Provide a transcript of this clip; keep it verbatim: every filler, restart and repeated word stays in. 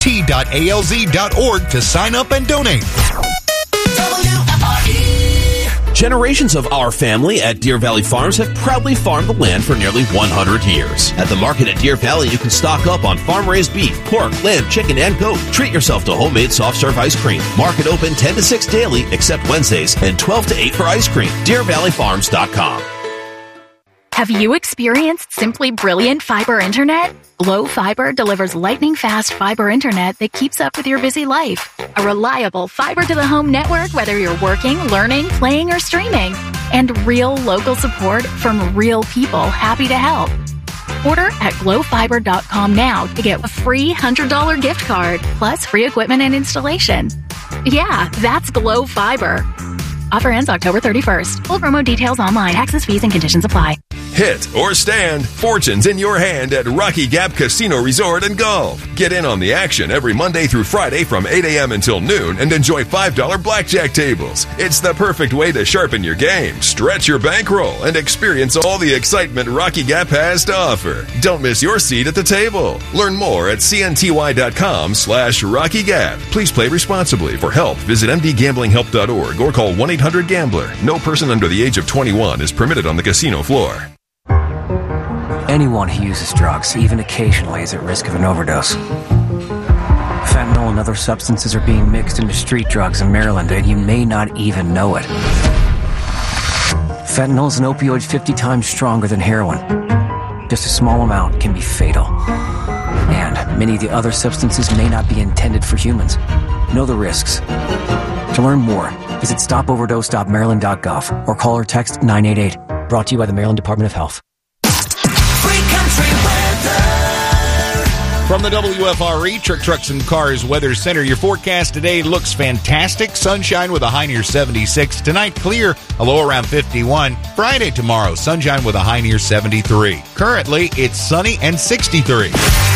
t dot a l z dot org to sign up and donate. Generations of our family at Deer Valley Farms have proudly farmed the land for nearly one hundred years. At the market at Deer Valley, you can stock up on farm-raised beef, pork, lamb, chicken, and goat. Treat yourself to homemade soft-serve ice cream. Market open ten to six daily, except Wednesdays, and twelve to eight for ice cream. deer valley farms dot com. Have you experienced simply brilliant fiber internet? Glow Fiber delivers lightning-fast fiber internet that keeps up with your busy life. A reliable fiber-to-the-home network, whether you're working, learning, playing, or streaming. And real local support from real people happy to help. Order at glow fiber dot com now to get a free one hundred dollars gift card, plus free equipment and installation. Yeah, that's Glow Fiber. Offer ends October thirty-first. Full promo details online. Taxes, fees, and conditions apply. Hit or stand, fortunes in your hand at Rocky Gap Casino Resort and Golf. Get in on the action every Monday through Friday from eight a.m. until noon and enjoy five dollars blackjack tables. It's the perfect way to sharpen your game, stretch your bankroll, and experience all the excitement Rocky Gap has to offer. Don't miss your seat at the table. Learn more at cnty.com slash Rocky Gap. Please play responsibly. For help, visit m d gambling help dot org or call one eight hundred gambler. No person under the age of twenty-one is permitted on the casino floor. Anyone who uses drugs, even occasionally, is at risk of an overdose. Fentanyl and other substances are being mixed into street drugs in Maryland, and you may not even know it. Fentanyl is an opioid fifty times stronger than heroin. Just a small amount can be fatal. And many of the other substances may not be intended for humans. Know the risks. To learn more, visit stop overdose dot maryland dot gov or call or text nine eight eight. Brought to you by the Maryland Department of Health. From the W F R E Truck, Trucks, and Cars Weather Center, your forecast today looks fantastic. Sunshine with a high near seventy-six. Tonight, clear, a low around fifty-one. Friday tomorrow, sunshine with a high near seventy-three. Currently, it's sunny and sixty-three.